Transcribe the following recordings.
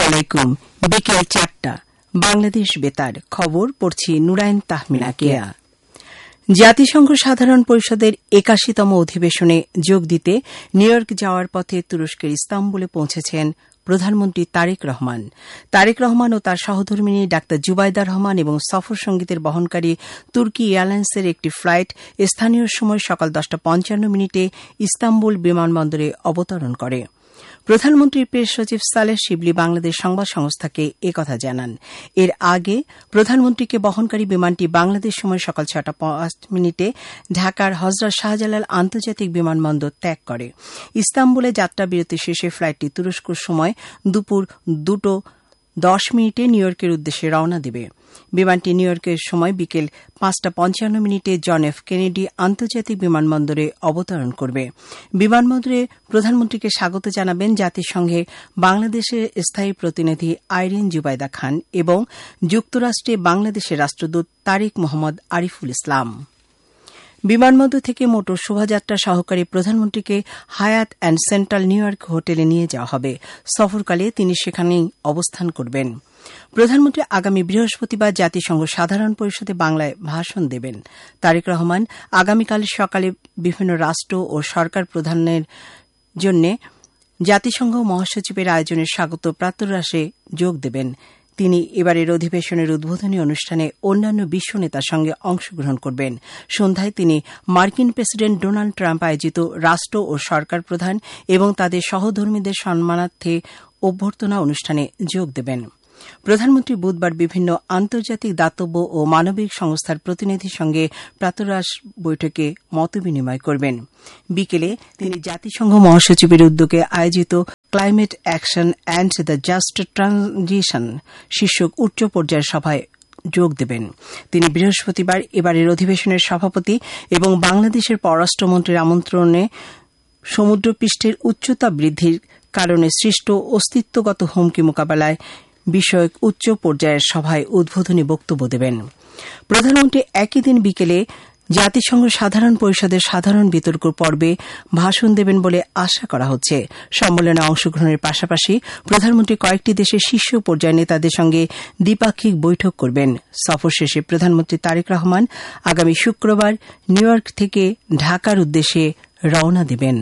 আলাইকুম। বিকেল 4টা বাংলাদেশ বেতার খবর পড়ছি নুরাইন তাহমিনা কেয়া। জাতিসংঘ সাধারণ পরিষদের 81তম অধিবেশনে যোগ দিতে নিউ ইয়র্ক যাওয়ার পথে তুরস্কের ইস্তাম্বুলে পৌঁছেছেন প্রধানমন্ত্রী তারেক রহমান। তারেক রহমান ও তার সহধর্মিণী ডাক্তার জুবাইদা রহমান এবং সফর সঙ্গীদের বহনকারী তুর্কি এয়ারলাইন্সের একটি ফ্লাইট স্থানীয় সময় সকাল 10:55 ইস্তাম্বুল বিমানবন্দরে অবতরণ করে। প্রধানমন্ত্রীর প্রেস সচিব সালেহ শিবলি বাংলাদেশ সংবাদ সংস্থাকে একথা জানান। এর আগে প্রধানমন্ত্রীকে বহনকারী বিমানটি বাংলাদেশ সময় সকাল 6:05 ঢাকার হযরত শাহজালাল আন্তর্জাতিক বিমানবন্দর ত্যাগ করে। ইস্তাম্বুলে যাত্রা বিরতি শেষে ফ্লাইটটি তুরস্ক সময় দুপুর 2:10 নিউ ইয়র্কের উদ্দেশ্যে রওনা দেবে। বিমানটি নিউ ইয়র্কের সময় বিকেল 5:55 জন এফ কেনেডি আন্তর্জাতিক বিমানবন্দরে অবতরণ করবে। বিমানবন্দরে প্রধানমন্ত্রীকে স্বাগত জানাবেন জাতিসংঘে বাংলাদেশের স্থায়ী প্রতিনিধি আইরিন জুবাইদা খান এবং যুক্তরাষ্ট্রে বাংলাদেশের রাষ্ট্রদূত তারিক মোহাম্মদ আরিফুল ইসলাম। বিমানবন্দর থেকে মোটর শোভাযাত্রা সহকারে প্রধানমন্ত্রীকে হায়াত অ্যান্ড সেন্ট্রাল নিউ ইয়র্ক হোটেলে নিয়ে যাওয়া হবে। সফরকালে তিনি সেখানেই অবস্থান করবেন। প্রধানমন্ত্রী আগামী বৃহস্পতিবার জাতিসংঘ সাধারণ পরিষদে বাংলায় ভাষণ দেবেন। তারেক রহমান আগামীকাল সকালে বিভিন্ন রাষ্ট্র ও সরকার প্রধানের জন্য জাতিসংঘ মহাসচিবের আয়োজনে স্বাগত প্রাতরাশে যোগ দেবেন। তিনি এবারের অধিবেশনের উদ্বোধনী অনুষ্ঠানে অন্যান্য বিশ্ব নেতার সঙ্গে অংশগ্রহণ করবেন। সন্ধ্যায় তিনি মার্কিন প্রেসিডেন্ট ডোনাল্ড ট্রাম্প আয়োজিত রাষ্ট্র ও সরকার প্রধান এবং তাদের সহধর্মীদের সম্মানার্থে অভ্যর্থনা অনুষ্ঠানে যোগ দেবেন। প্রধানমন্ত্রী বুধবার বিভিন্ন আন্তর্জাতিক দাতব্য ও মানবিক সংস্থার প্রতিনিধির সঙ্গে প্রাতরাশ বৈঠকে মতবিনিময় করবেন। বিকেলে তিনি জাতিসংঘ মহাসচিবের উদ্যোগে আয়োজিত climate action and the just transition শীর্ষক উচ্চ পর্যায়ের সভায় যোগ দেবেন। তিনি বৃহস্পতিবার এবারের অধিবেশনের সভাপতি এবং বাংলাদেশের পররাষ্ট্রমন্ত্রীর আমন্ত্রণে সমুদ্রপৃষ্ঠের উচ্চতা বৃদ্ধির কারণে সৃষ্ট অস্তিত্বগত হুমকি মোকাবেলায় বিষয়ক উচ্চ পর্যায়ের সভায় উদ্বোধনী বক্তব্য দেবেন। প্রধানমন্ত্রী একই দিন বিকেলে জাতিসংঘ সাধারণ পরিষদের সাধারণ বিতর্ক পর্বে ভাষণ দেবেন বলে আশা করা হচ্ছে। সম্মেলনে অংশগ্রহণের পাশাপাশি প্রধানমন্ত্রী কয়েকটি দেশের শীর্ষ পর্যায়ের নেতাদের সঙ্গে দ্বিপাক্ষিক বৈঠক করবেন। সফর শেষে প্রধানমন্ত্রী তারেক রহমান আগামী শুক্রবার নিউ ইয়র্ক থেকে ঢাকার উদ্দেশ্যে রওনা দেবেন।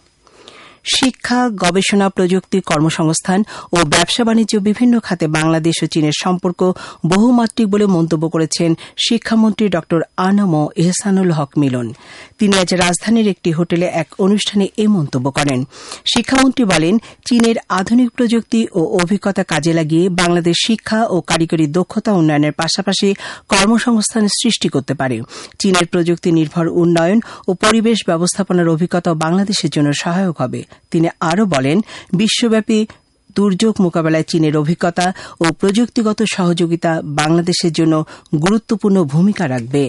শিক্ষা, গবেষণা, প্রযুক্তি, কর্মসংস্থান ও ব্যবসা বাণিজ্য বিভিন্ন খাতে বাংলাদেশ ও চীনের সম্পর্ক বহুমাত্রিক বলে মন্তব্য করেছেন শিক্ষামন্ত্রী ড আনম এহসানুল হক মিলন। তিনি আজ রাজধানীর একটি হোটেলে এক অনুষ্ঠানে এই মন্তব্য করেন। শিক্ষামন্ত্রী বলেন, চীনের আধুনিক প্রযুক্তি ও অভিজ্ঞতা কাজে লাগিয়ে বাংলাদেশ শিক্ষা ও কারিগরি দক্ষতা উন্নয়নের পাশাপাশি কর্মসংস্থান সৃষ্টি করতে পারে। চীনের প্রযুক্তি নির্ভর উন্নয়ন ও পরিবেশ ব্যবস্থাপনার অভিজ্ঞতা বাংলাদেশের জন্য সহায়ক হবে। তিনি আরও বলেন, বিশ্বব্যাপী দুর্যোগ মোকাবেলায় চীনের অভিজ্ঞতা ও প্রযুক্তিগত সহযোগিতা বাংলাদেশের জন্য গুরুত্বপূর্ণ ভূমিকা রাখবে।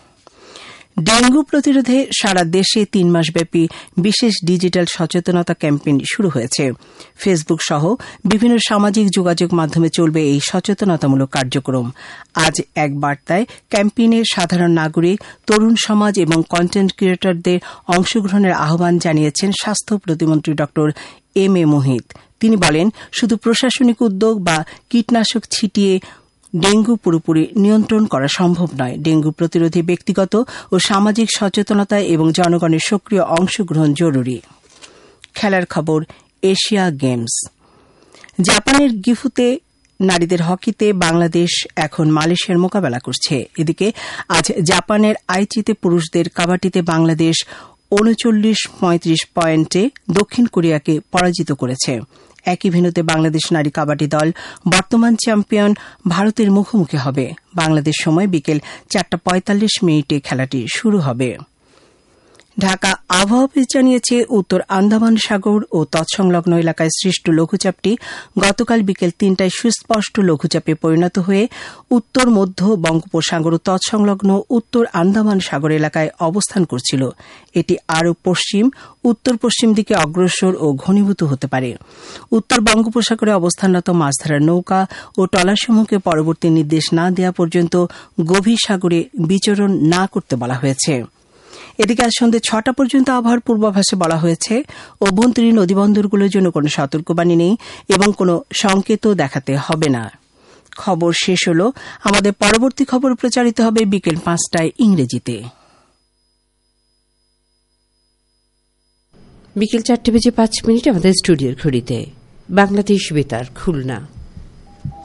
ডেঙ্গু প্রতিরোধে সারা দেশে 3 মাসব্যাপী বিশেষ ডিজিটাল সচেতনতা ক্যাম্পেইন শুরু হয়েছে। ফেসবুক সহ বিভিন্ন সামাজিক যোগাযোগ মাধ্যমে চলবে এই সচেতনতামূলক কার্যক্রম। আজ এক বার্তায় ক্যাম্পেইনে সাধারণ নাগরিক, তরুণ সমাজ এবং কন্টেন্ট ক্রিয়েটরদের অংশগ্রহণের আহ্বান জানিয়েছেন স্বাস্থ্য প্রতিমন্ত্রী ড এম এ মোহিত। তিনি বলেন, শুধু প্রশাসনিক উদ্যোগ বা কীটনাশক ছিটিয়ে ডেঙ্গু পুরোপুরি নিয়ন্ত্রণ করা সম্ভব নয়। ডেঙ্গু প্রতিরোধে ব্যক্তিগত ও সামাজিক সচেতনতা এবং জনগণের সক্রিয় অংশগ্রহণ জরুরি। খেলার খবর, এশিয়া গেমস। জাপানের গিফুতে নারীদের হকিতে বাংলাদেশ এখন মালয়েশিয়ার মোকাবেলা করছে। এদিকে আজ জাপানের আইচিতে পুরুষদের কাবাডিতে বাংলাদেশ 39-35 পয়েন্টে দক্ষিণ কোরিয়াকে পরাজিত করেছে। একই ভেন্যুতে বাংলাদেশ নারী কাবাডি দল বর্তমান চ্যাম্পিয়ন ভারতের মুখোমুখি হবে। বাংলাদেশ সময় বিকেল 4:45 খেলাটি শুরু হবে। ঢাকা আবহাওয়া অফিস জানিয়েছে, উত্তর আন্দামান সাগর ও তৎসংলগ্ন এলাকায় সৃষ্ট লঘুচাপটি গতকাল বিকেল 3টায় সুস্পষ্ট লঘুচাপে পরিণত হয়ে উত্তর মধ্য বঙ্গোপসাগর ও তৎসংলগ্ন উত্তর আন্দামান সাগর এলাকায় অবস্থান করছিল। এটি আরও পশ্চিম উত্তর পশ্চিম দিকে অগ্রসর ও ঘনীভূত হতে পারে। উত্তর বঙ্গোপসাগরে অবস্থানরত মাছ ধরার নৌকা ও ট্রলারসমূহকে পরবর্তী নির্দেশ না দেওয়া পর্যন্ত গভীর সাগরে বিচরণ না করতে বলা হয়েছে। এদিকে আজ সন্ধ্যে ৬টা পর্যন্ত আবহাওয়ার পূর্বাভাসে বলা হয়েছে অভ্যন্তরীণ নদীবন্দরগুলোর জন্য কোনো সতর্কবাণী নেই এবং কোনো সংকেতও দেখাতে হবে না। খবর শেষ হল। আমাদের পরবর্তী খবর প্রচারিত হবে বিকেল ৫টায় ইংরেজিতে। বিকেল ৪:০৫ আমাদের স্টুডিওর ঘড়িতে। বাংলাদেশ বেতার, খুলনা।